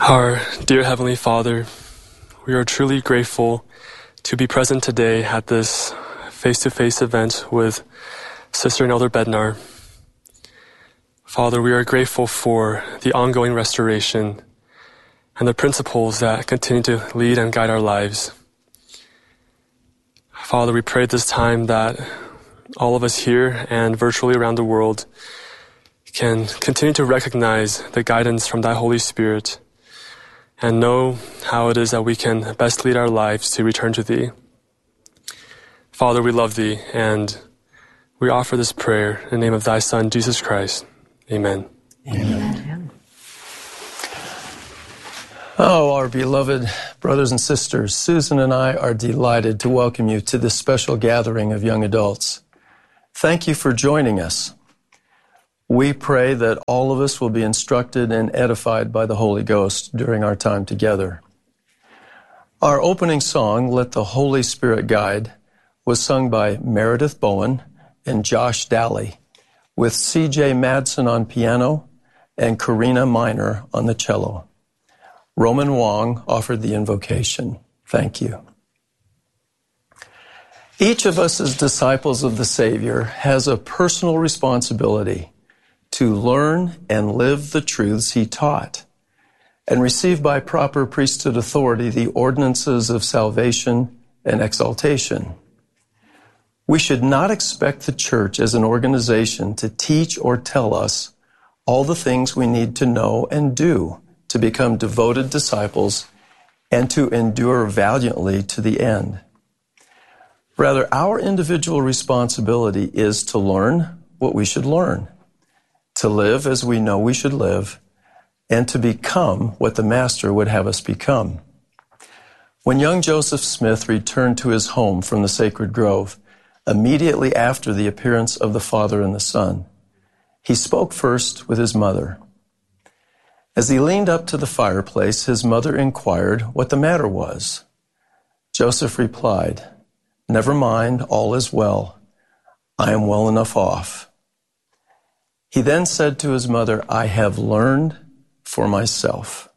Our dear Heavenly Father, we are truly grateful to be present today at this face-to-face event with Sister and Elder Bednar. Father, we are grateful for the ongoing restoration and the principles that continue to lead and guide our lives. Father, we pray this time that all of us here and virtually around the world can continue to recognize the guidance from Thy Holy Spirit and know how it is that we can best lead our lives to return to Thee. Father, we love Thee, and we offer this prayer in the name of Thy Son, Jesus Christ. Amen. Amen. Oh, our beloved brothers and sisters, Susan and I are delighted to welcome you to this special gathering of young adults. Thank you for joining us. We pray that all of us will be instructed and edified by the Holy Ghost during our time together. Our opening song, Let the Holy Spirit Guide, was sung by Meredith Bowen and Josh Daly, with C.J. Madsen on piano and Karina Miner on the cello. Roman Wong offered the invocation. Thank you. Each of us as disciples of the Savior has a personal responsibility to learn and live the truths He taught and receive by proper priesthood authority the ordinances of salvation and exaltation. We should not expect the church as an organization to teach or tell us all the things we need to know and do to become devoted disciples and to endure valiantly to the end. Rather, our individual responsibility is to learn what we should learn, to live as we know we should live, and to become what the Master would have us become. When young Joseph Smith returned to his home from the Sacred Grove, immediately after the appearance of the Father and the Son, he spoke first with his mother. As he leaned up to the fireplace, his mother inquired what the matter was. Joseph replied, "Never mind, all is well. I am well enough off." He then said to his mother, "I have learned for myself."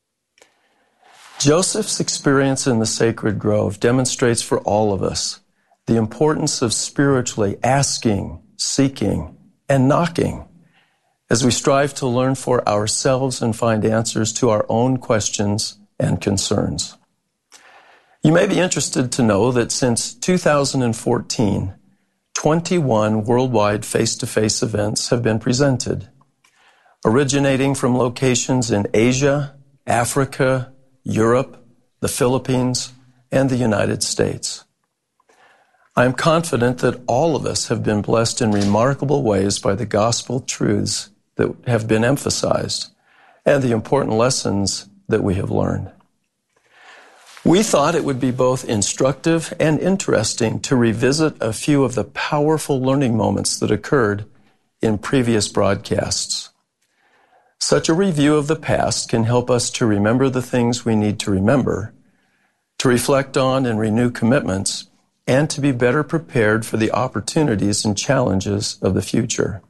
Joseph's experience in the Sacred Grove demonstrates for all of us the importance of spiritually asking, seeking, and knocking as we strive to learn for ourselves and find answers to our own questions and concerns. You may be interested to know that since 2014, 21 worldwide face-to-face events have been presented, originating from locations in Asia, Africa, Europe, the Philippines, and the United States. I am confident that all of us have been blessed in remarkable ways by the gospel truths that have been emphasized and the important lessons that we have learned. We thought it would be both instructive and interesting to revisit a few of the powerful learning moments that occurred in previous broadcasts. Such a review of the past can help us to remember the things we need to remember, to reflect on and renew commitments, and to be better prepared for the opportunities and challenges of the future.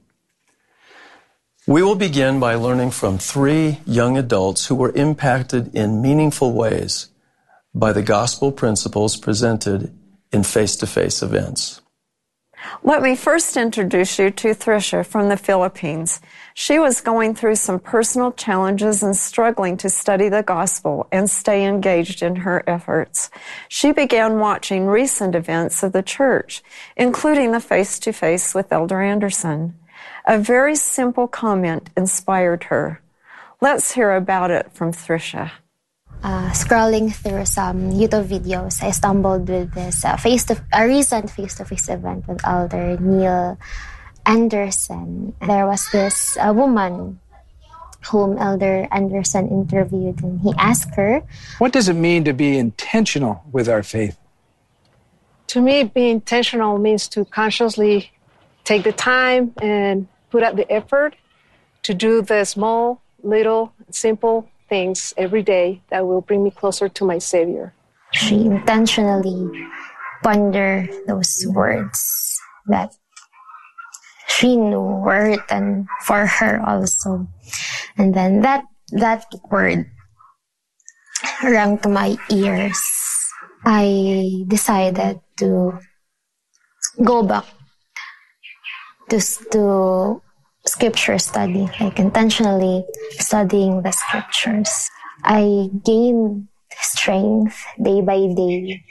We will begin by learning from 3 young adults who were impacted in meaningful ways by the gospel principles presented in face-to-face events. Let me first introduce you to Trisha from the Philippines. She was going through some personal challenges and struggling to study the gospel and stay engaged in her efforts. She began watching recent events of the church, including the face-to-face with Elder Anderson. A very simple comment inspired her. Let's hear about it from Trisha. Scrolling through some YouTube videos, I stumbled with this a recent face-to-face event with Elder Neil Anderson. There was this woman whom Elder Anderson interviewed, and he asked her, "What does it mean to be intentional with our faith?" To me, being intentional means to consciously take the time and put out the effort to do the small, little, simple things every day that will bring me closer to my Savior. She intentionally pondered those words that she knew were written for her also. And then that word rang to my ears, I decided to go back to scripture study, like intentionally studying the scriptures. I gained strength day by day.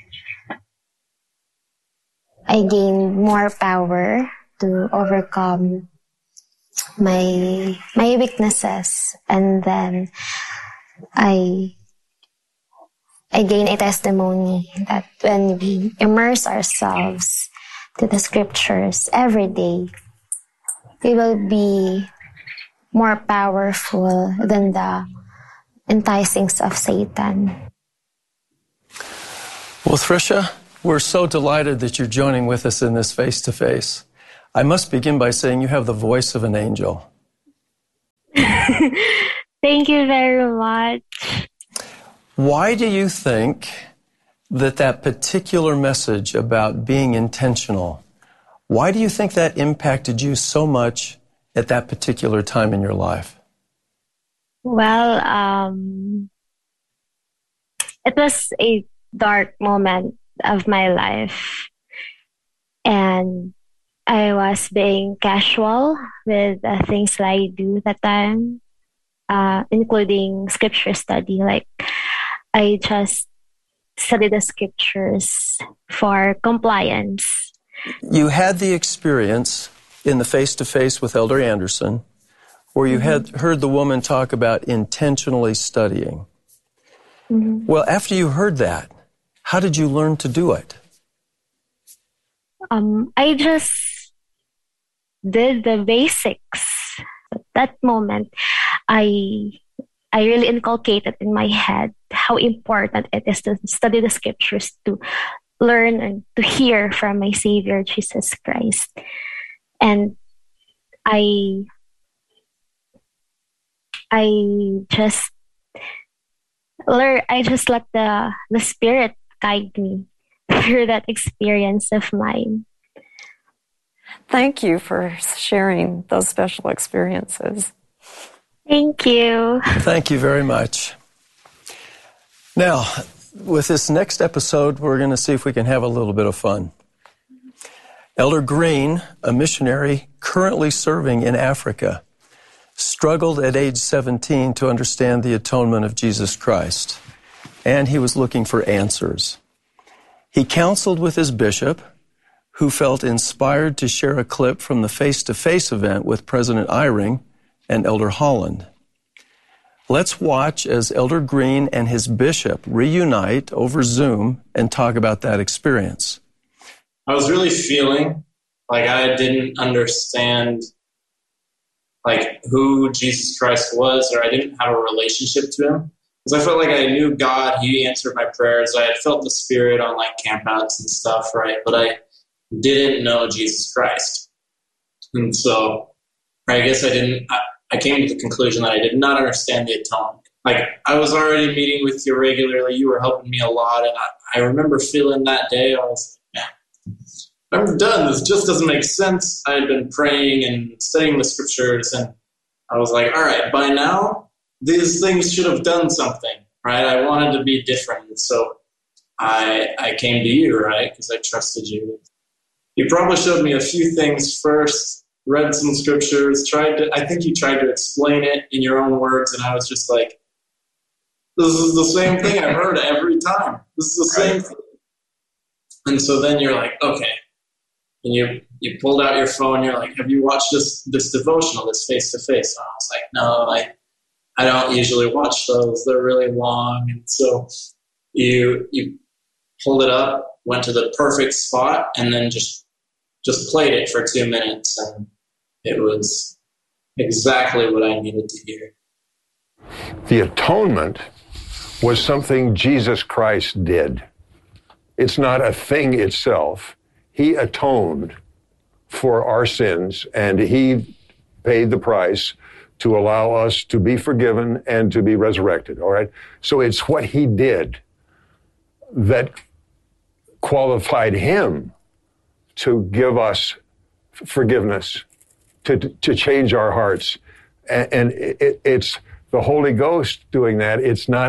I gained more power to overcome my weaknesses, and then I gain a testimony that when we immerse ourselves to the scriptures every day, we will be more powerful than the enticings of Satan. Well, Trisha, we're so delighted that you're joining with us in this face-to-face. I must begin by saying you have the voice of an angel. Thank you very much. Why do you think that particular message about being intentional, why do you think that impacted you so much at that particular time in your life? Well, it was a dark moment of my life, and I was being casual with things that I do that time, including scripture study. Like, I just study the scriptures for compliance. You had the experience in the face-to-face with Elder Anderson where you had heard the woman talk about intentionally studying. Mm-hmm. Well, after you heard that, how did you learn to do it? I just did the basics. At that moment, I really inculcated in my head how important it is to study the scriptures, to learn and to hear from my Savior, Jesus Christ. And I just let the Spirit guide me through that experience of mine. Thank you for sharing those special experiences. Thank you. Thank you very much. Now, with this next episode, we're going to see if we can have a little bit of fun. Elder Green, a missionary currently serving in Africa, struggled at age 17 to understand the atonement of Jesus Christ, and he was looking for answers. He counseled with his bishop, who felt inspired to share a clip from the face-to-face event with President Eyring and Elder Holland. Let's watch as Elder Green and his bishop reunite over Zoom and talk about that experience. I was really feeling like I didn't understand who Jesus Christ was, or I didn't have a relationship to him. Because I felt like I knew God, he answered my prayers. I had felt the Spirit on campouts and stuff, right? But I didn't know Jesus Christ. And so I guess I came to the conclusion that I did not understand the atonement. I was already meeting with you regularly. You were helping me a lot. And I remember feeling that day, I was I'm done. This just doesn't make sense. I had been praying and studying the scriptures, and I was like, all right, by now, these things should have done something, right? I wanted to be different. And so I came to you, right? Because I trusted you. You probably showed me a few things first, read some scriptures, I think you tried to explain it in your own words, and I was just like, this is the same thing I've heard every time. This is the same thing. And so then you're like, okay. And you pulled out your phone, you're like, have you watched this devotional, this face-to-face? And I was like, no, I don't usually watch those. They're really long. And so you pulled it up, went to the perfect spot, and then just played it for 2 minutes, and it was exactly what I needed to hear. The atonement was something Jesus Christ did. It's not a thing itself. He atoned for our sins, and he paid the price to allow us to be forgiven and to be resurrected, all right? So it's what he did that qualified him to give us forgiveness, to change our hearts. And it's the Holy Ghost doing that. It's not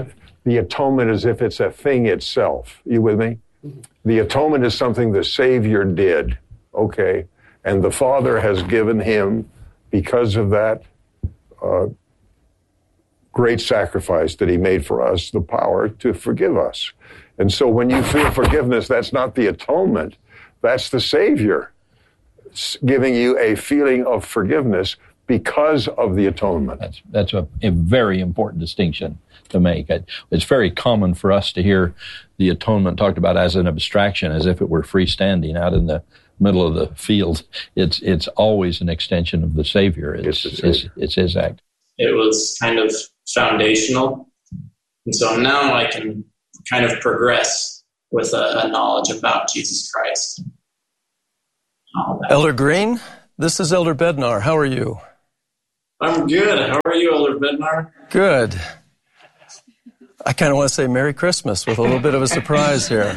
the atonement as if it's a thing itself. You with me? The atonement is something the Savior did, okay? And the Father has given him, because of that great sacrifice that he made for us, the power to forgive us. And so when you feel forgiveness, that's not the atonement, that's the Savior giving you a feeling of forgiveness because of the atonement. That's a very important distinction to make. It's very common for us to hear the atonement talked about as an abstraction, as if it were freestanding out in the middle of the field. It's always an extension of the Savior. It's his act. It was kind of foundational. And so now I can kind of progress with a knowledge about Jesus Christ. Elder Green, this is Elder Bednar. How are you? I'm good. How are you, Elder Bednar? Good. I kind of want to say Merry Christmas with a little bit of a surprise here.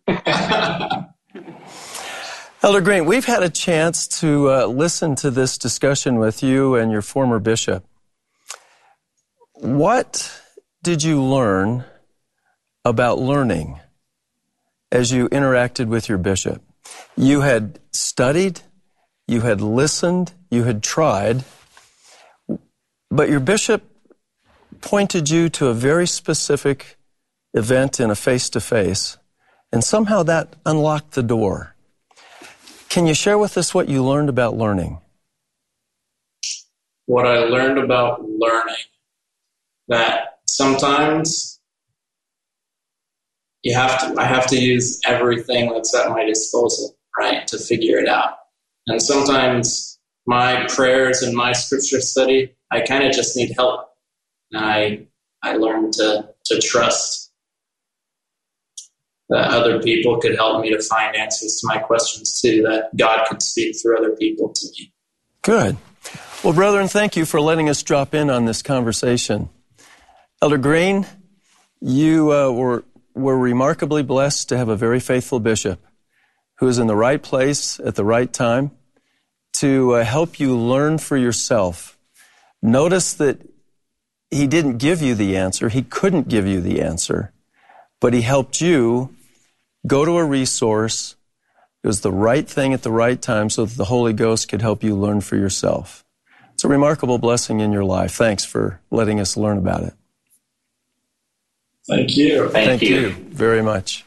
Elder Green, we've had a chance to listen to this discussion with you and your former bishop. What did you learn about learning as you interacted with your bishop? You had studied, you had listened, you had tried, but your bishop pointed you to a very specific event in a face-to-face, and somehow that unlocked the door. Can you share with us what you learned about learning? What I learned about learning, that sometimes I have to use everything that's at my disposal, right, to figure it out. And sometimes my prayers and my scripture study, I kind of just need help. And I learned to trust that other people could help me to find answers to my questions too, that God could speak through other people to me. Good. Well, brethren, thank you for letting us drop in on this conversation. Elder Green, you were remarkably blessed to have a very faithful bishop who is in the right place at the right time to help you learn for yourself. Notice that he didn't give you the answer. He couldn't give you the answer, but he helped you go to a resource. It was the right thing at the right time so that the Holy Ghost could help you learn for yourself. It's a remarkable blessing in your life. Thanks for letting us learn about it. Thank you. Thank you very much.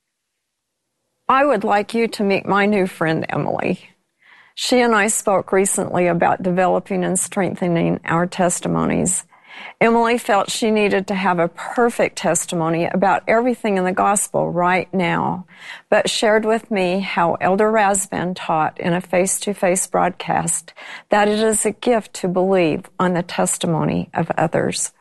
I would like you to meet my new friend, Emily. She and I spoke recently about developing and strengthening our testimonies. Emily felt she needed to have a perfect testimony about everything in the gospel right now, but shared with me how Elder Rasband taught in a face-to-face broadcast that it is a gift to believe on the testimony of others.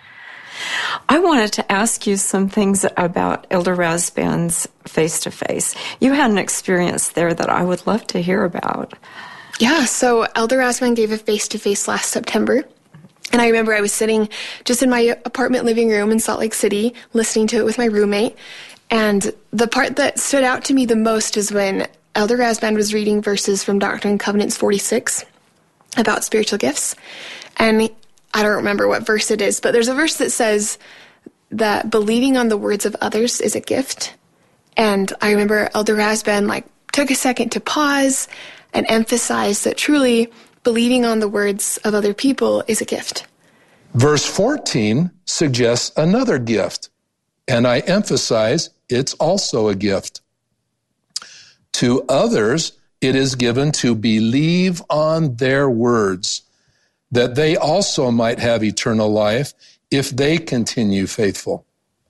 I wanted to ask you some things about Elder Rasband's face-to-face. You had an experience there that I would love to hear about. Yeah, so Elder Rasband gave a face-to-face last September. And I remember I was sitting just in my apartment living room in Salt Lake City, listening to it with my roommate. And the part that stood out to me the most is when Elder Rasband was reading verses from Doctrine and Covenants 46 about spiritual gifts. And I don't remember what verse it is, but there's a verse that says that believing on the words of others is a gift. And I remember Elder Rasband took a second to pause and emphasize that truly believing on the words of other people is a gift. Verse 14 suggests another gift, and I emphasize it's also a gift. To others, it is given to believe on their words, that they also might have eternal life if they continue faithful.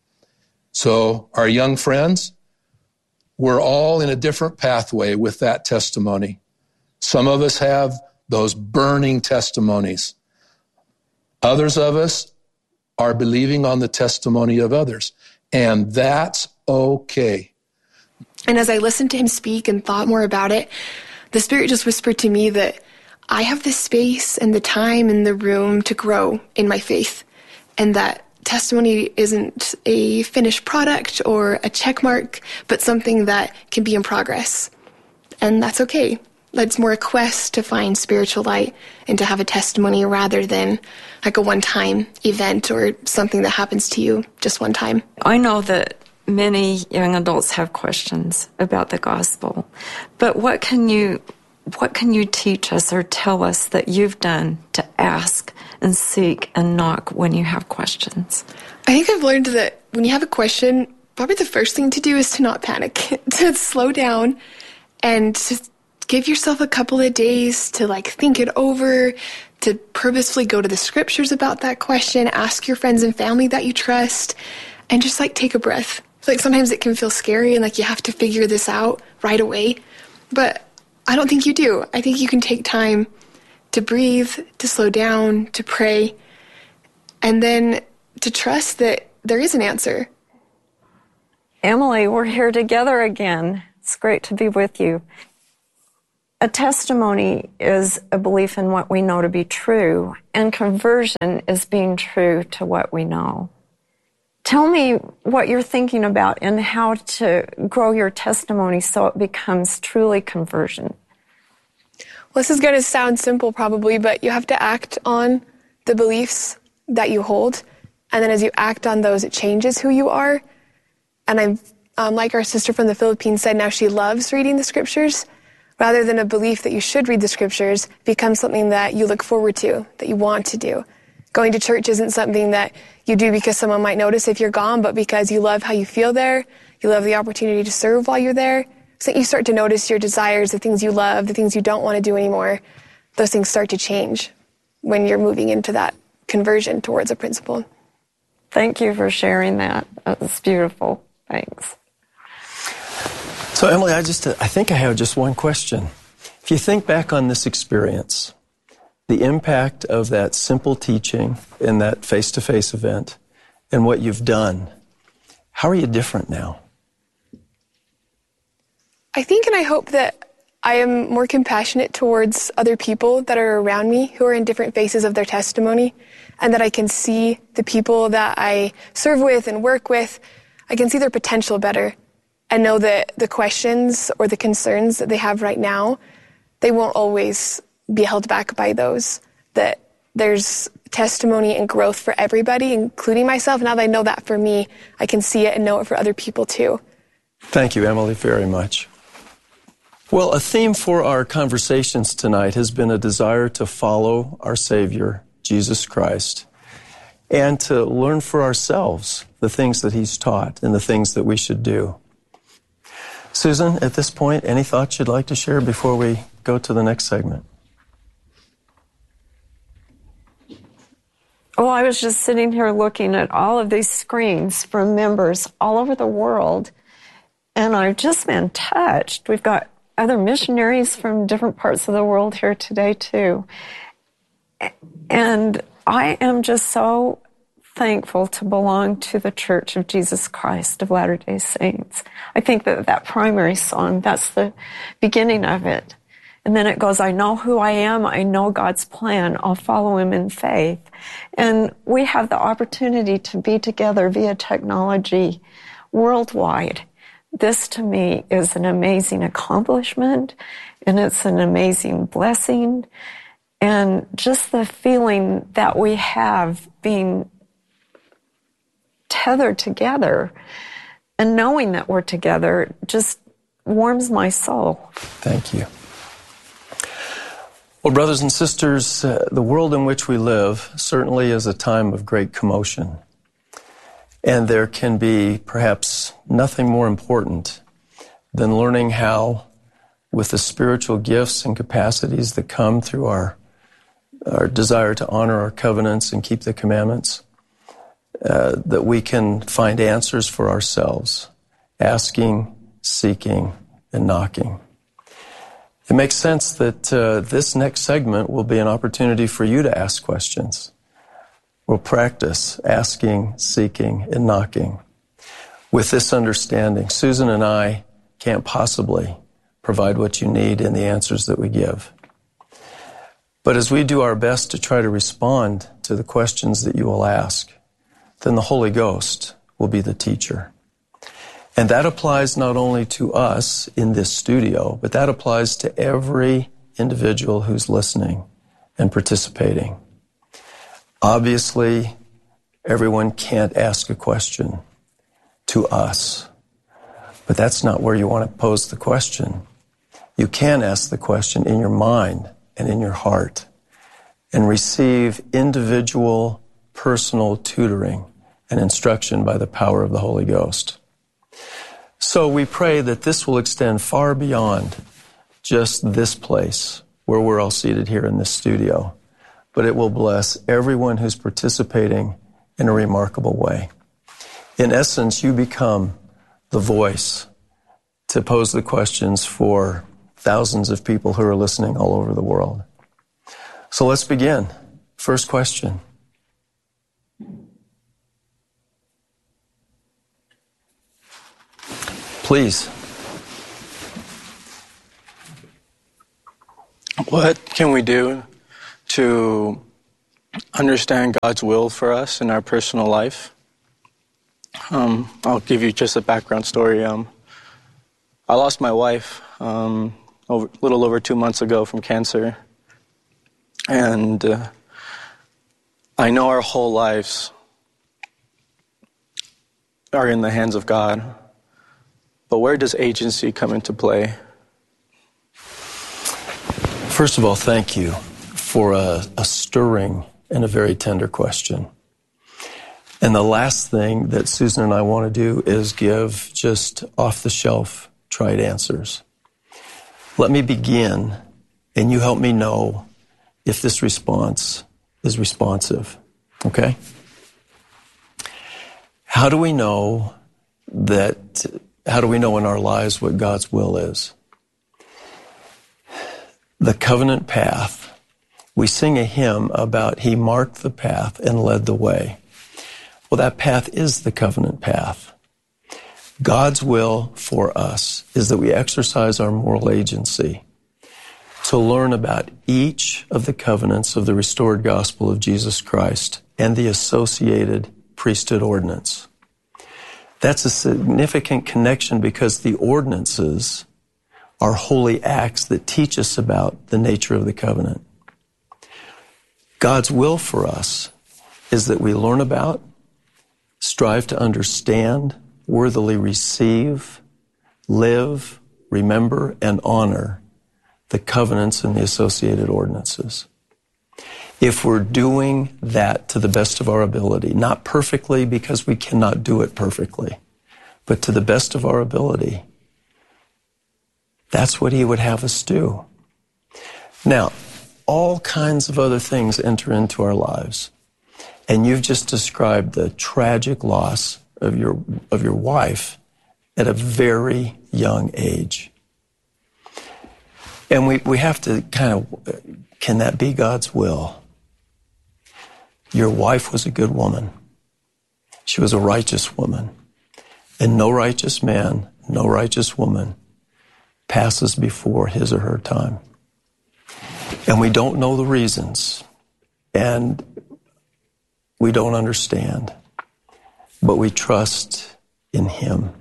So, our young friends, we're all in a different pathway with that testimony. Some of us have those burning testimonies. Others of us are believing on the testimony of others, and that's okay. And as I listened to him speak and thought more about it, the Spirit just whispered to me that I have the space and the time and the room to grow in my faith, and that testimony isn't a finished product or a check mark, but something that can be in progress. And that's okay. That's more a quest to find spiritual light and to have a testimony rather than like a one-time event or something that happens to you just one time. I know that many young adults have questions about the gospel, but what can you teach us or tell us that you've done to ask and seek and knock when you have questions? I think I've learned that when you have a question, probably the first thing to do is to not panic, to slow down and to give yourself a couple of days to think it over, to purposefully go to the scriptures about that question, ask your friends and family that you trust, and just take a breath. Sometimes it can feel scary and you have to figure this out right away, but I don't think you do. I think you can take time to breathe, to slow down, to pray, and then to trust that there is an answer. Emily, we're here together again. It's great to be with you. A testimony is a belief in what we know to be true, and conversion is being true to what we know. Tell me what you're thinking about and how to grow your testimony so it becomes truly conversion. Well, this is going to sound simple probably, but you have to act on the beliefs that you hold, and then as you act on those, it changes who you are. And like our sister from the Philippines said, now she loves reading the scriptures. Rather than a belief that you should read the scriptures, becomes something that you look forward to, that you want to do. Going to church isn't something that you do because someone might notice if you're gone, but because you love how you feel there, you love the opportunity to serve while you're there. So you start to notice your desires, the things you love, the things you don't want to do anymore. Those things start to change when you're moving into that conversion towards a principle. Thank you for sharing that. That was beautiful. Thanks. So, Emily, I think I have just one question. If you think back on this experience, the impact of that simple teaching in that face-to-face event and what you've done, how are you different now? I think and I hope that I am more compassionate towards other people that are around me who are in different phases of their testimony, and that I can see the people that I serve with and work with, I can see their potential better. And know that the questions or the concerns that they have right now, they won't always be held back by those. That there's testimony and growth for everybody, including myself. Now that I know that for me, I can see it and know it for other people too. Thank you, Emily, very much. Well, a theme for our conversations tonight has been a desire to follow our Savior, Jesus Christ, and to learn for ourselves the things that He's taught and the things that we should do. Susan, at this point, any thoughts you'd like to share before we go to the next segment? Well, I was just sitting here looking at all of these screens from members all over the world, and I've just been touched. We've got other missionaries from different parts of the world here today, too. And I am just so thankful to belong to the Church of Jesus Christ of Latter-day Saints. I think that primary song, that's the beginning of it. And then it goes, I know who I am, I know God's plan, I'll follow Him in faith. And we have the opportunity to be together via technology worldwide. This to me is an amazing accomplishment, and it's an amazing blessing. And just the feeling that we have being tethered together and knowing that we're together just warms my soul. Thank you. Well, brothers and sisters, the world in which we live certainly is a time of great commotion. And there can be perhaps nothing more important than learning how, with the spiritual gifts and capacities that come through our desire to honor our covenants and keep the commandments, that we can find answers for ourselves, asking, seeking, and knocking. It makes sense that this next segment will be an opportunity for you to ask questions. We'll practice asking, seeking, and knocking. With this understanding, Susan and I can't possibly provide what you need in the answers that we give. But as we do our best to try to respond to the questions that you will ask, then the Holy Ghost will be the teacher. And that applies not only to us in this studio, but that applies to every individual who's listening and participating. Obviously, everyone can't ask a question to us, but that's not where you want to pose the question. You can ask the question in your mind and in your heart and receive individual personal tutoring and instruction by the power of the Holy Ghost. So we pray that this will extend far beyond just this place where we're all seated here in this studio, but it will bless everyone who's participating in a remarkable way. In essence, you become the voice to pose the questions for thousands of people who are listening all over the world. So let's begin. First question. Please. What can we do to understand God's will for us in our personal life? I'll give you just a background story. I lost my wife a little over 2 months ago from cancer. And I know our whole lives are in the hands of God. But where does agency come into play? First of all, thank you for a stirring and a very tender question. And the last thing that Susan and I want to do is give just off-the-shelf tried answers. Let me begin, and you help me know if this response is responsive, okay? How do we know in our lives what God's will is? The covenant path. We sing a hymn about He marked the path and led the way. Well, that path is the covenant path. God's will for us is that we exercise our moral agency to learn about each of the covenants of the restored gospel of Jesus Christ and the associated priesthood ordinance. That's a significant connection because the ordinances are holy acts that teach us about the nature of the covenant. God's will for us is that we learn about, strive to understand, worthily receive, live, remember, and honor the covenants and the associated ordinances. If we're doing that to the best of our ability, not perfectly because we cannot do it perfectly, but to the best of our ability, that's what He would have us do. Now, all kinds of other things enter into our lives. And you've just described the tragic loss of your wife at a very young age. And we have to can that be God's will? Your wife was a good woman. She was a righteous woman. And no righteous man, no righteous woman passes before his or her time. And we don't know the reasons. And we don't understand. But we trust in Him.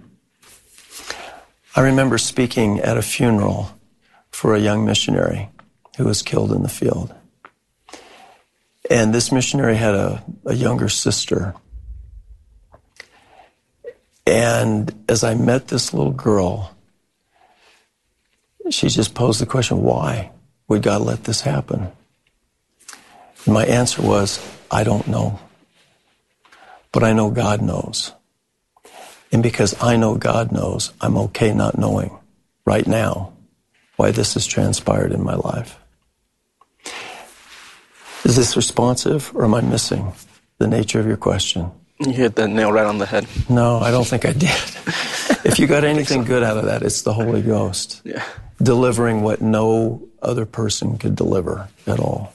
I remember speaking at a funeral for a young missionary who was killed in the field. And this missionary had a younger sister. And as I met this little girl, she just posed the question, why would God let this happen? And my answer was, I don't know. But I know God knows. And because I know God knows, I'm okay not knowing right now why this has transpired in my life. Is this responsive, or am I missing the nature of your question? You hit the nail right on the head. No, I don't think I did. If you got anything good out of that, it's the Holy Ghost. Yeah. Delivering what no other person could deliver at all.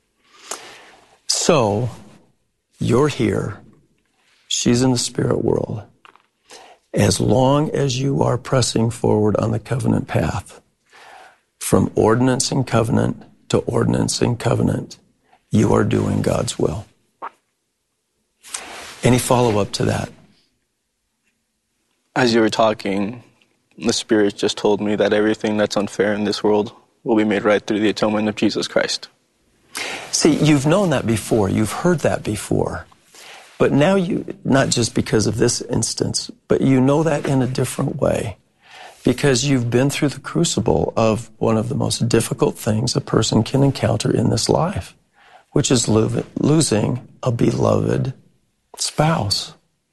So, you're here. She's in the spirit world. As long as you are pressing forward on the covenant path, from ordinance and covenant to ordinance and covenant, you are doing God's will. Any follow-up to that? As you were talking, the Spirit just told me that everything that's unfair in this world will be made right through the atonement of Jesus Christ. See, you've known that before. You've heard that before. But now you, not just because of this instance, but you know that in a different way. Because you've been through the crucible of one of the most difficult things a person can encounter in this life, which is losing a beloved spouse.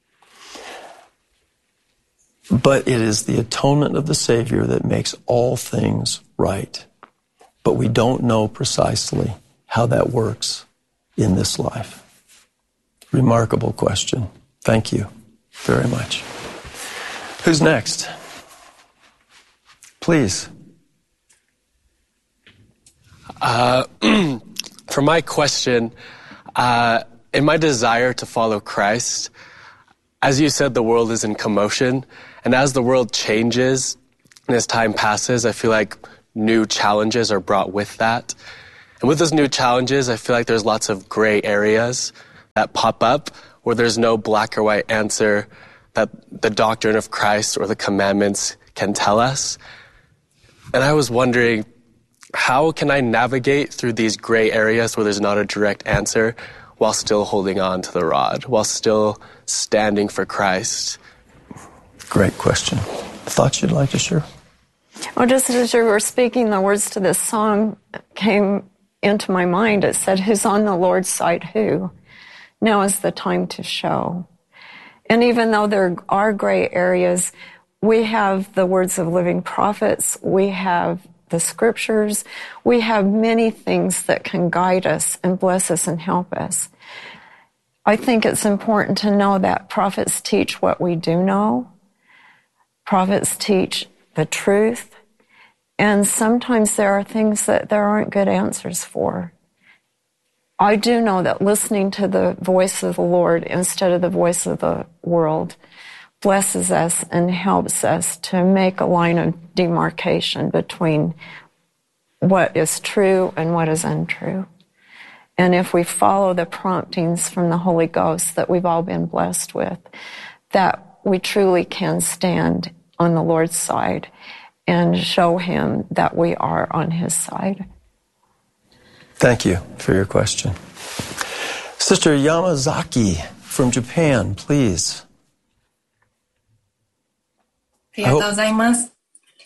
But it is the atonement of the Savior that makes all things right. But we don't know precisely how that works in this life. Remarkable question. Thank you very much. Who's next? Please. For my question, in my desire to follow Christ, as you said, the world is in commotion, and as the world changes and as time passes, I feel like new challenges are brought with that. And with those new challenges, I feel like there's lots of gray areas that pop up where there's no black or white answer that the doctrine of Christ or the commandments can tell us. And I was wondering, how can I navigate through these gray areas where there's not a direct answer while still holding on to the rod, while still standing for Christ? Great question. Thoughts you'd like to share? Well, just as you were speaking, the words to this song came into my mind. It said, "Who's on the Lord's side, who? Now is the time to show." And even though there are gray areas, we have the words of living prophets, we have the scriptures, we have many things that can guide us and bless us and help us. I think it's important to know that prophets teach what we do know. Prophets teach the truth. And sometimes there are things that there aren't good answers for. I do know that listening to the voice of the Lord instead of the voice of the world blesses us and helps us to make a line of demarcation between what is true and what is untrue. And if we follow the promptings from the Holy Ghost that we've all been blessed with, that we truly can stand on the Lord's side and show Him that we are on His side. Thank you for your question. Sister Yamazaki from Japan, please. ありがとうございます。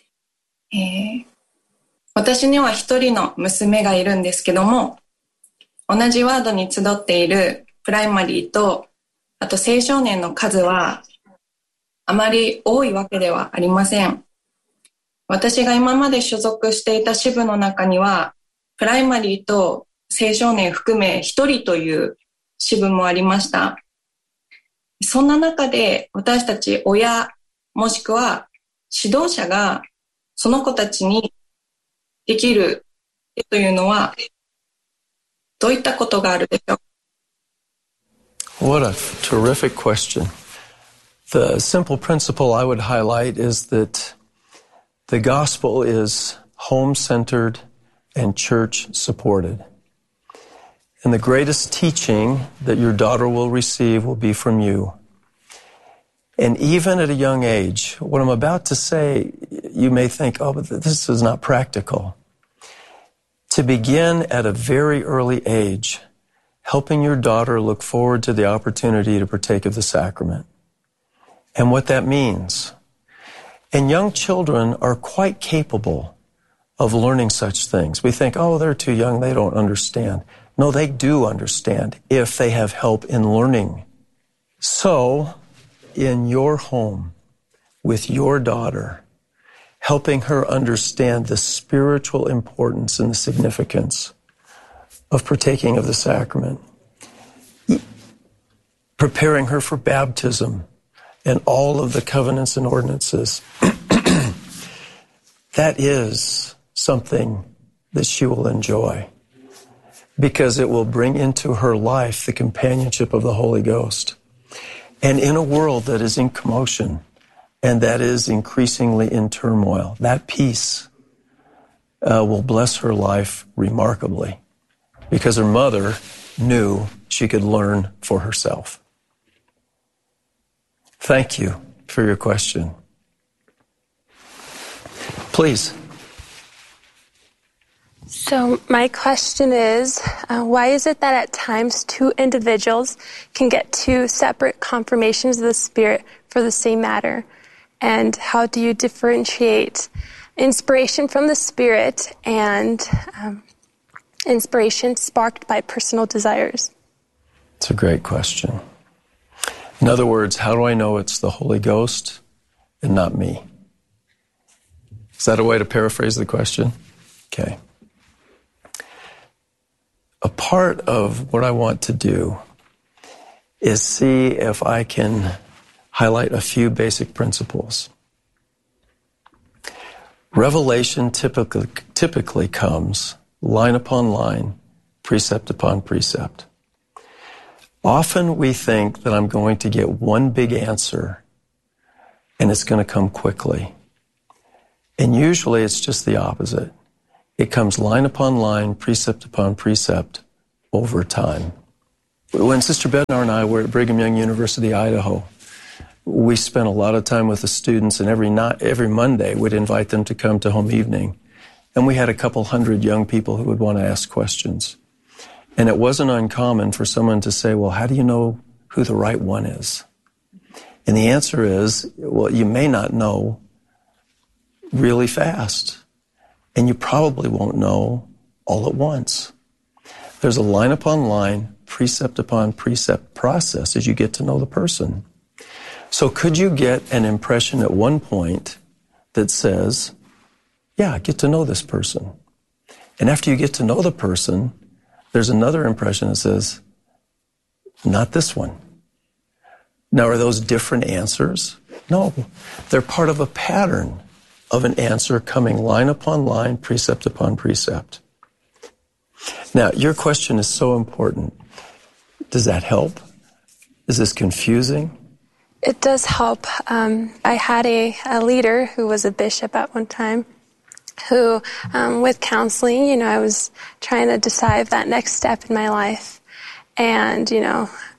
私には一人の娘がいるんですけども、同じワードに集っているプライマリーと、あと青少年の数はあまり多いわけではありません。私が今まで所属していた支部の中には、プライマリーと青少年含め一人という支部もありました。そんな中で私たち親、もしくは指導者がその子たちにできるというのはどういったことがあるでしょう? What a terrific question. The simple principle I would highlight is that the gospel is home-centered and church-supported. And the greatest teaching that your daughter will receive will be from you. And even at a young age, what I'm about to say, you may think, oh, but this is not practical. To begin at a very early age, helping your daughter look forward to the opportunity to partake of the sacrament and what that means. And young children are quite capable of learning such things. We think, oh, they're too young, they don't understand. No, they do understand if they have help in learning. So, in your home, with your daughter, helping her understand the spiritual importance and the significance of partaking of the sacrament, preparing her for baptism and all of the covenants and ordinances, that is something that she will enjoy because it will bring into her life the companionship of the Holy Ghost. And in a world that is in commotion and that is increasingly in turmoil, that peace will bless her life remarkably because her mother knew she could learn for herself. Thank you for your question. Please. So my question is, why is it that at times two individuals can get two separate confirmations of the Spirit for the same matter? And how do you differentiate inspiration from the Spirit and inspiration sparked by personal desires? It's a great question. In other words, how do I know it's the Holy Ghost and not me? Is that a way to paraphrase the question? Okay. A part of what I want to do is see if I can highlight a few basic principles. Revelation typically comes line upon line, precept upon precept. Often we think that I'm going to get one big answer and it's going to come quickly. And usually it's just the opposite. It comes line upon line, precept upon precept over time. When Sister Bednar and I were at Brigham Young University, Idaho, we spent a lot of time with the students, and every Monday we'd invite them to come to home evening. And we had a couple hundred young people who would want to ask questions. And it wasn't uncommon for someone to say, well, how do you know who the right one is? And the answer is, well, you may not know really fast. And you probably won't know all at once. There's a line upon line, precept upon precept process as you get to know the person. So could you get an impression at one point that says, yeah, get to know this person. And after you get to know the person, there's another impression that says, not this one. Now, are those different answers? No, they're part of a pattern of an answer coming line upon line, precept upon precept. Now, your question is so important. Does that help? Is this confusing? It does help. I had a leader who was a bishop at one time who, with counseling, I was trying to decide that next step in my life. And, he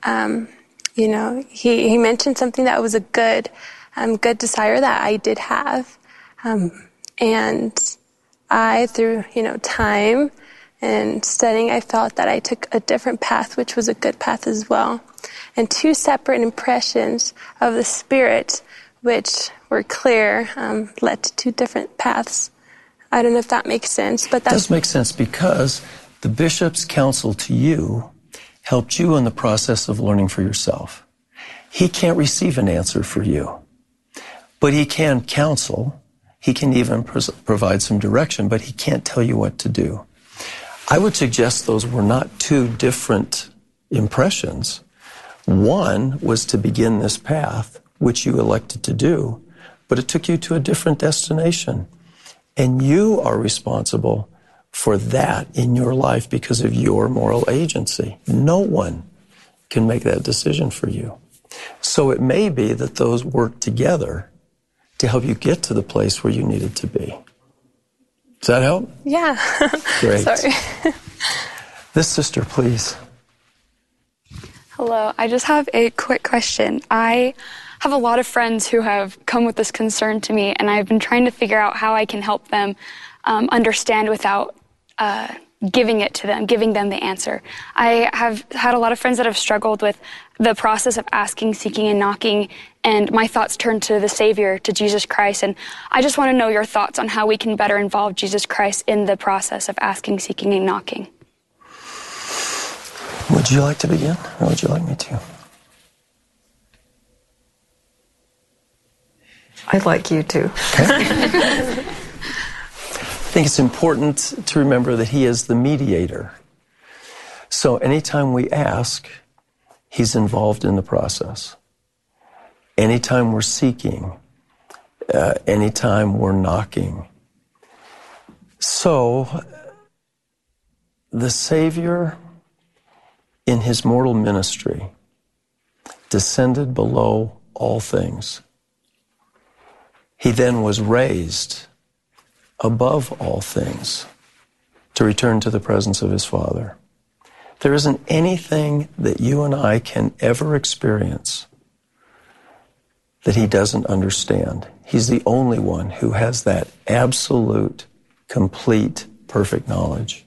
mentioned something that was a good desire that I did have. And I, through, time and studying, I felt that I took a different path, which was a good path as well. And two separate impressions of the Spirit, which were clear, led to two different paths. I don't know if that makes sense, but that does make sense because the bishop's counsel to you helped you in the process of learning for yourself. He can't receive an answer for you, but he can counsel. He can even provide some direction, but he can't tell you what to do. I would suggest those were not two different impressions. One was to begin this path, which you elected to do, but it took you to a different destination. And you are responsible for that in your life because of your moral agency. No one can make that decision for you. So it may be that those work together to help you get to the place where you needed to be. Does that help? Yeah. Great. Sorry. This sister, please. Hello. I just have a quick question. I have a lot of friends who have come with this concern to me, and I've been trying to figure out how I can help them understand without giving them the answer. I have had a lot of friends that have struggled with the process of asking, seeking, and knocking, and my thoughts turn to the Savior, to Jesus Christ, and I just want to know your thoughts on how we can better involve Jesus Christ in the process of asking, seeking, and knocking. Would you like to begin, or would you like me to? I'd like you to. Okay. I think it's important to remember that he is the mediator. So anytime we ask, he's involved in the process. Anytime we're seeking, anytime we're knocking. So the Savior, in his mortal ministry, descended below all things. He then was raised above all things to return to the presence of his Father. There isn't anything that you and I can ever experience that he doesn't understand. He's the only one who has that absolute, complete, perfect knowledge.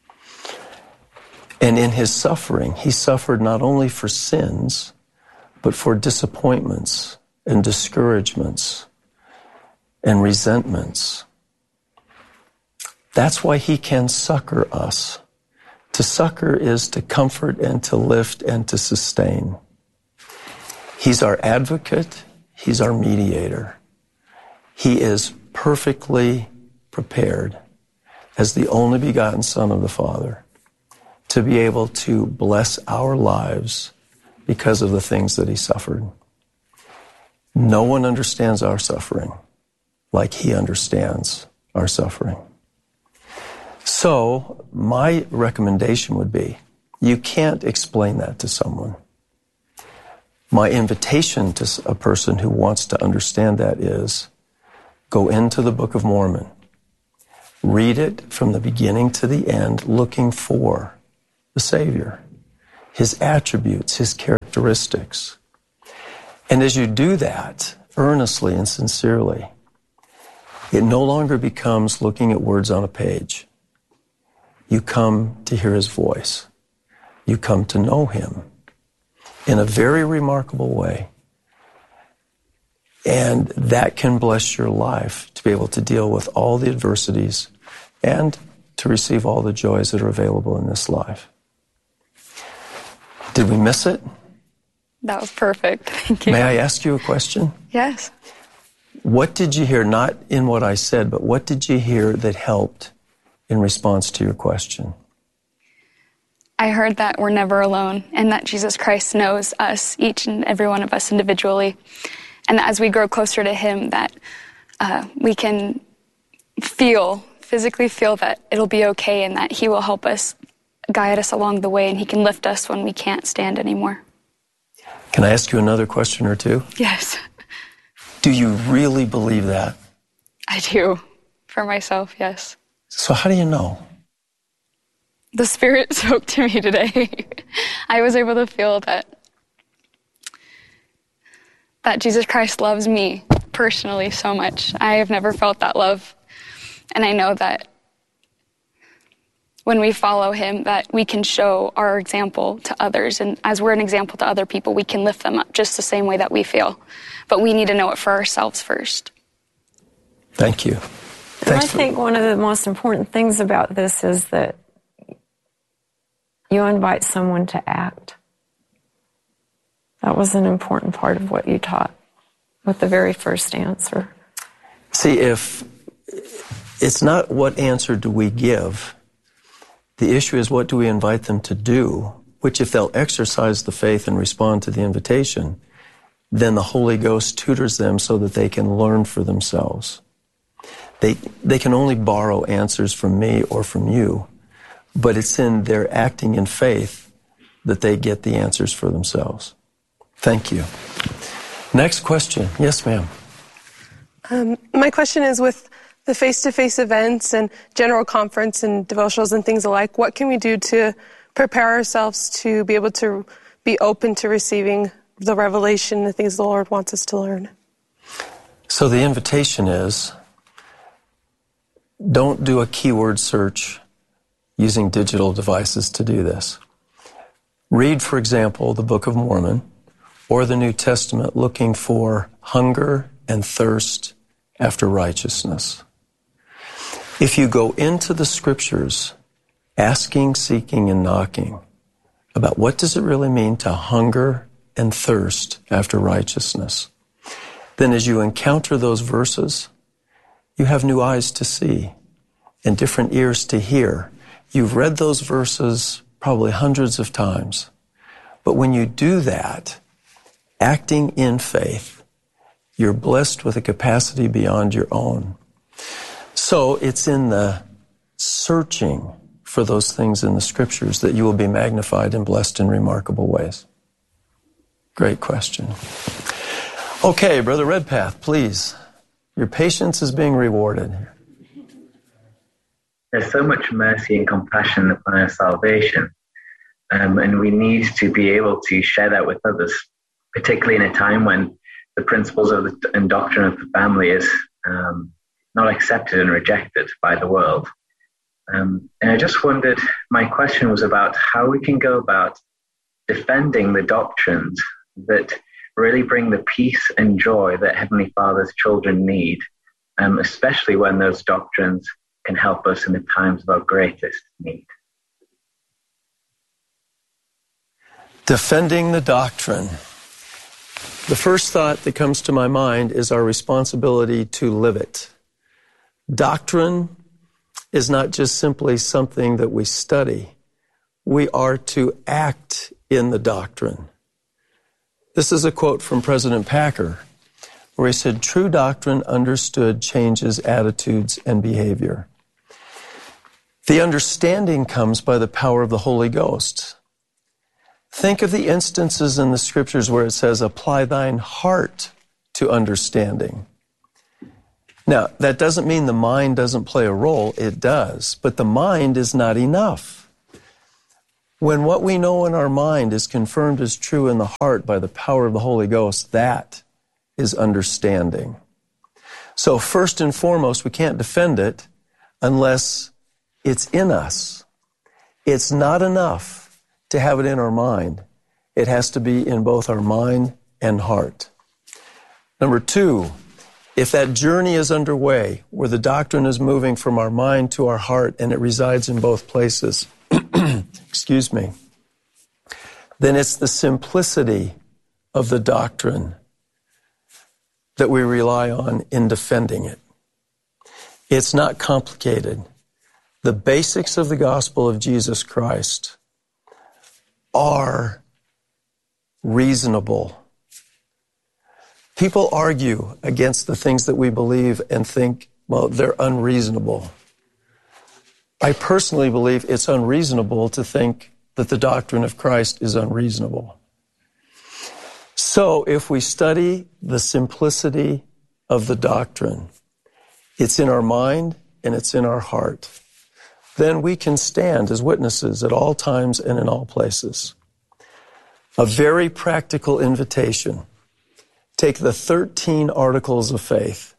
And in his suffering, he suffered not only for sins, but for disappointments and discouragements and resentments. That's why he can succor us. To succor is to comfort and to lift and to sustain. He's our advocate. He's our mediator. He is perfectly prepared as the only begotten Son of the Father to be able to bless our lives because of the things that he suffered. No one understands our suffering like he understands our suffering. So, my recommendation would be, you can't explain that to someone. My invitation to a person who wants to understand that is, go into the Book of Mormon. Read it from the beginning to the end, looking for the Savior, his attributes, his characteristics. And as you do that, earnestly and sincerely, it no longer becomes looking at words on a page. You come to hear his voice. You come to know him in a very remarkable way. And that can bless your life to be able to deal with all the adversities and to receive all the joys that are available in this life. Did we miss it? That was perfect. Thank you. May I ask you a question? Yes. What did you hear, not in what I said, but what did you hear that helped in response to your question? I heard that we're never alone and that Jesus Christ knows us, each and every one of us individually. And that as we grow closer to him, that we can physically feel that it'll be okay and that he will help us, guide us along the way, and he can lift us when we can't stand anymore. Can I ask you another question or two? Yes. Do you really believe that? I do. For myself, yes. So how do you know? The Spirit spoke to me today. I was able to feel that Jesus Christ loves me personally so much. I have never felt that love. And I know that when we follow him, that we can show our example to others. And as we're an example to other people, we can lift them up just the same way that we feel. But we need to know it for ourselves first. Thank you. And I think one of the most important things about this is that you invite someone to act. That was an important part of what you taught with the very first answer. See, if it's not what answer do we give, the issue is what do we invite them to do, which if they'll exercise the faith and respond to the invitation, then the Holy Ghost tutors them so that they can learn for themselves. They can only borrow answers from me or from you, but it's in their acting in faith that they get the answers for themselves. Thank you. Next question. Yes, ma'am. My question is, with the face-to-face events and general conference and devotionals and things alike, what can we do to prepare ourselves to be able to be open to receiving the revelation, the things the Lord wants us to learn? So the invitation is, don't do a keyword search using digital devices to do this. Read, for example, the Book of Mormon or the New Testament looking for hunger and thirst after righteousness. If you go into the scriptures asking, seeking, and knocking about what does it really mean to hunger and thirst after righteousness, then as you encounter those verses, you have new eyes to see and different ears to hear. You've read those verses probably hundreds of times. But when you do that, acting in faith, you're blessed with a capacity beyond your own. So it's in the searching for those things in the scriptures that you will be magnified and blessed in remarkable ways. Great question. Okay, Brother Redpath, please. Your patience is being rewarded. There's so much mercy and compassion upon our salvation, and we need to be able to share that with others, particularly in a time when the principles and doctrine of the family is not accepted and rejected by the world. And I just wondered, my question was about how we can go about defending the doctrines that really bring the peace and joy that Heavenly Father's children need, especially when those doctrines can help us in the times of our greatest need. Defending the doctrine. The first thought that comes to my mind is our responsibility to live it. Doctrine is not just simply something that we study. We are to act in the doctrine. This is a quote from President Packer, where he said, "True doctrine understood changes attitudes and behavior." The understanding comes by the power of the Holy Ghost. Think of the instances in the scriptures where it says, "Apply thine heart to understanding." Now, that doesn't mean the mind doesn't play a role. It does. But the mind is not enough. When what we know in our mind is confirmed as true in the heart by the power of the Holy Ghost, that is understanding. So first and foremost, we can't defend it unless it's in us. It's not enough to have it in our mind. It has to be in both our mind and heart. Number two, if that journey is underway, where the doctrine is moving from our mind to our heart and it resides in both places, excuse me, then it's the simplicity of the doctrine that we rely on in defending it. It's not complicated. The basics of the gospel of Jesus Christ are reasonable. People argue against the things that we believe and think, well, they're unreasonable. I personally believe it's unreasonable to think that the doctrine of Christ is unreasonable. So if we study the simplicity of the doctrine, it's in our mind and it's in our heart, then we can stand as witnesses at all times and in all places. A very practical invitation. Take the 13 articles of faith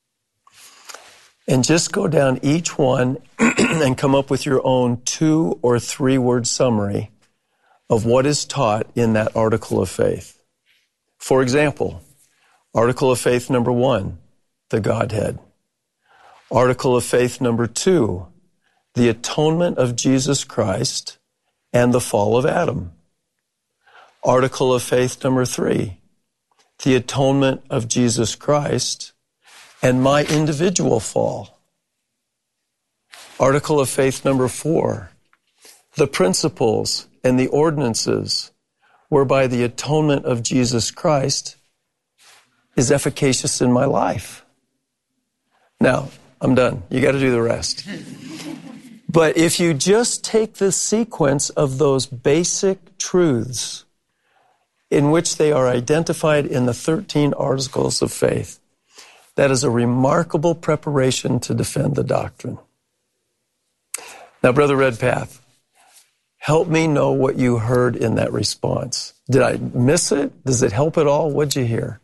and just go down each one and come up with your own 2 or 3 word summary of what is taught in that article of faith. For example, article of faith number 1, the Godhead. Article of faith number 2, the atonement of Jesus Christ and the fall of Adam. Article of faith number 3, the atonement of Jesus Christ and my individual fall. Article of faith number 4, the principles and the ordinances whereby the atonement of Jesus Christ is efficacious in my life. Now, I'm done. You got to do the rest. But if you just take the sequence of those basic truths in which they are identified in the 13 articles of faith, that is a remarkable preparation to defend the doctrine. Now, Brother Redpath, help me know what you heard in that response. Did I miss it? Does it help at all? What'd you hear?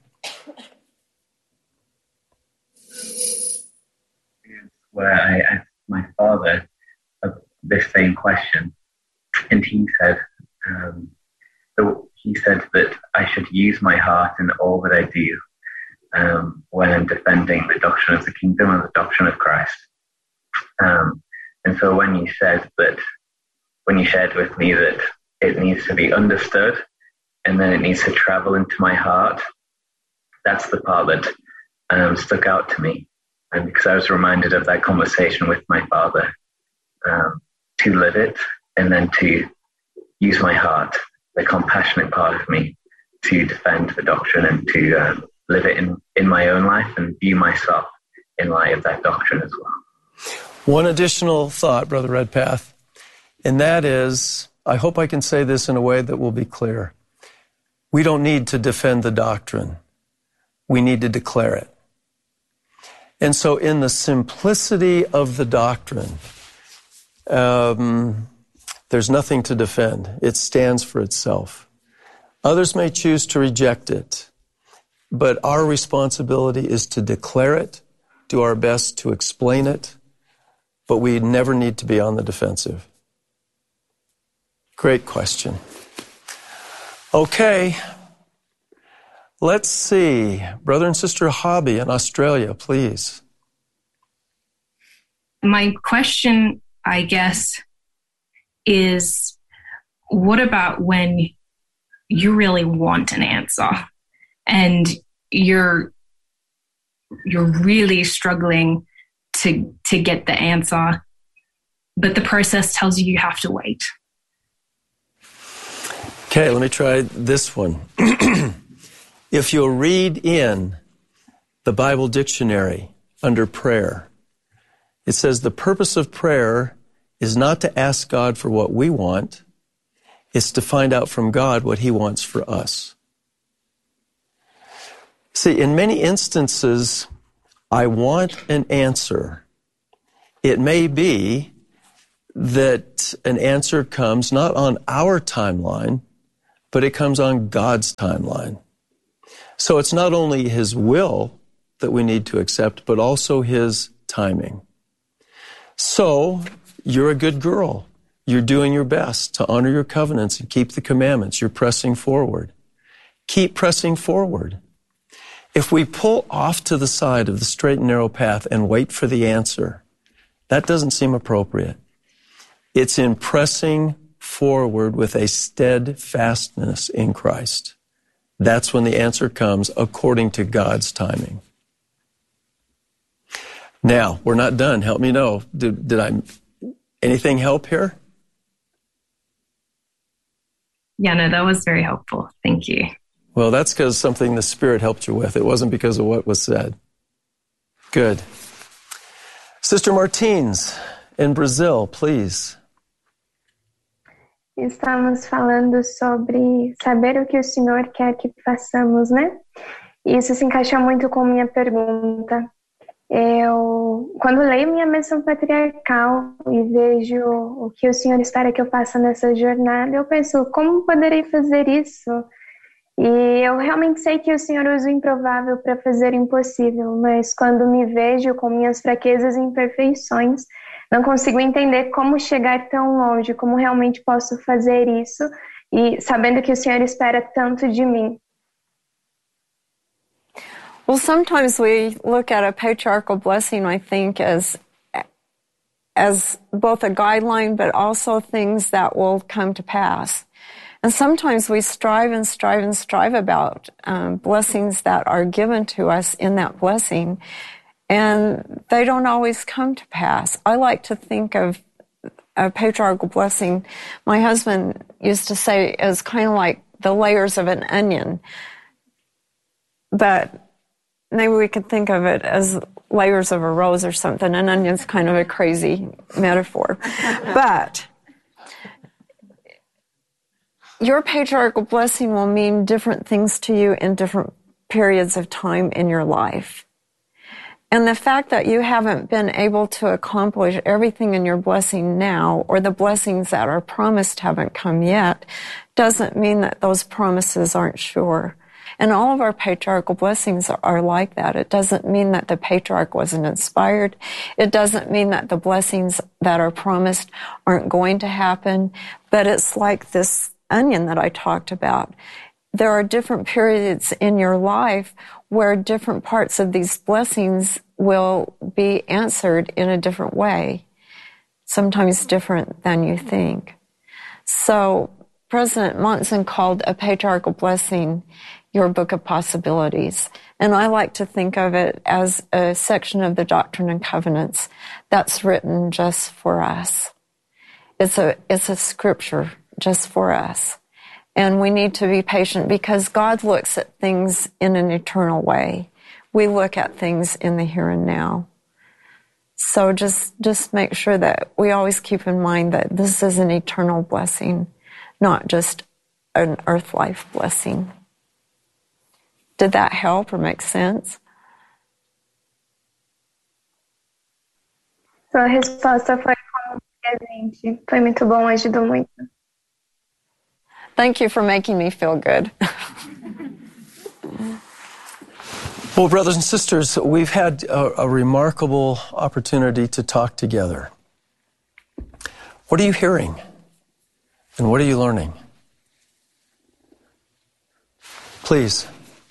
Where I asked my father this same question, and he said, that I should use my heart in all that I do when I'm defending the doctrine of the kingdom and the doctrine of Christ. And so when you shared with me that it needs to be understood and then it needs to travel into my heart, that's the part that stuck out to me. And because I was reminded of that conversation with my father, to live it and then to use my heart, the compassionate part of me, to defend the doctrine and to live it in my own life and view myself in light of that doctrine as well. One additional thought, Brother Redpath, and that is, I hope I can say this in a way that will be clear. We don't need to defend the doctrine. We need to declare it. And so in the simplicity of the doctrine, there's nothing to defend. It stands for itself. Others may choose to reject it. but our responsibility is to declare it, do our best to explain it, but we never need to be on the defensive. Great question. Okay. Let's see. Brother and Sister Hobby in Australia, please. My question, I guess, is what about when you really want an answer and you're really struggling to get the answer, but the process tells you have to wait? Okay, let me try this one. If you'll read in the Bible dictionary under prayer, it says the purpose of prayer is not to ask God for what we want, it's to find out from God what He wants for us. See, in many instances, I want an answer. It may be that an answer comes not on our timeline, but it comes on God's timeline. So it's not only His will that we need to accept, but also His timing. So, you're a good girl. You're doing your best to honor your covenants and keep the commandments. You're pressing forward. Keep pressing forward. If we pull off to the side of the straight and narrow path and wait for the answer, that doesn't seem appropriate. It's in pressing forward with a steadfastness in Christ. That's when the answer comes according to God's timing. Now, we're not done. Help me know. Did anything help here? Yeah, no, that was very helpful. Thank you. Well, that's because something the Spirit helped you with. It wasn't because of what was said. Good. Sister Martins in Brazil, please. Estamos falando sobre saber o que o Senhor quer que façamos, né? E isso se encaixa muito com minha pergunta. Quando leio minha missão patriarcal e vejo o que o Senhor espera que eu faça nessa jornada, eu penso, como poderei fazer isso? E eu realmente sei que o Senhor usa o improvável para fazer o impossível, mas quando me vejo com minhas fraquezas e imperfeições, não consigo entender como chegar tão longe, como realmente posso fazer isso, e sabendo que o Senhor espera tanto de mim. Well, sometimes we look at a patriarchal blessing, I think, as both a guideline, but also things that will come to pass. And sometimes we strive about blessings that are given to us in that blessing, and they don't always come to pass. I like to think of a patriarchal blessing, my husband used to say, as kind of like the layers of an onion. But maybe we could think of it as layers of a rose or something. An onion's kind of a crazy metaphor. But your patriarchal blessing will mean different things to you in different periods of time in your life. And the fact that you haven't been able to accomplish everything in your blessing now, or the blessings that are promised haven't come yet, doesn't mean that those promises aren't sure. And all of our patriarchal blessings are like that. It doesn't mean that the patriarch wasn't inspired. It doesn't mean that the blessings that are promised aren't going to happen. But it's like this onion that I talked about. There are different periods in your life where different parts of these blessings will be answered in a different way, sometimes different than you think. So President Monson called a patriarchal blessing your book of possibilities. And I like to think of it as a section of the Doctrine and Covenants that's written just for us. It's a scripture just for us. And we need to be patient because God looks at things in an eternal way. We look at things in the here and now. So just make sure that we always keep in mind that this is an eternal blessing, not just an earth life blessing. Did that help or make sense? Sua resposta foi como presente. Foi muito bom, ajudou muito. Thank you for making me feel good. Well, brothers and sisters, we've had a remarkable opportunity to talk together. What are you hearing? And what are you learning? Please.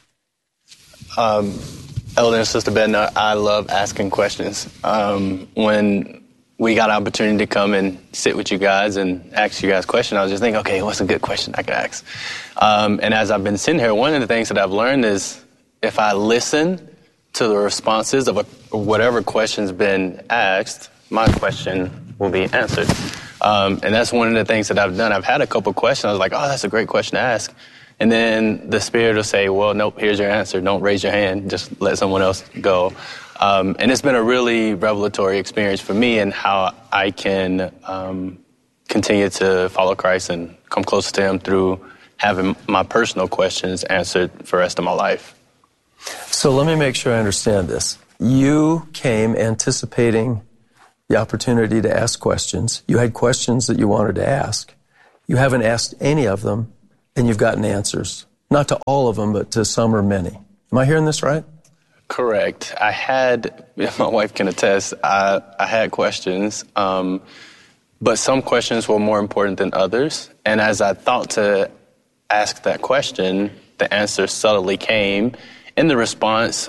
Elder and Sister Bednar, I love asking questions. When we got an opportunity to come and sit with you guys and ask you guys questions, I was just thinking, okay, what's a good question I could ask? And as I've been sitting here, one of the things that I've learned is if I listen to the responses of whatever question's been asked, my question will be answered. And that's one of the things that I've done. I've had a couple questions. I was like, oh, that's a great question to ask. And then the Spirit will say, well, nope, here's your answer. Don't raise your hand. Just let someone else go. And it's been a really revelatory experience for me in how I can continue to follow Christ and come closer to Him through having my personal questions answered for the rest of my life. So let me make sure I understand this. You came anticipating the opportunity to ask questions. You had questions that you wanted to ask. You haven't asked any of them, and you've gotten answers. Not to all of them, but to some or many. Am I hearing this right? Correct. I had, my wife can attest, I had questions, but some questions were more important than others. And as I thought to ask that question, the answer subtly came in the response